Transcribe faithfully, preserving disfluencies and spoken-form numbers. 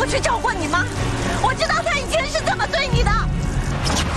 去找过你妈，我知道她以前是怎么对你的。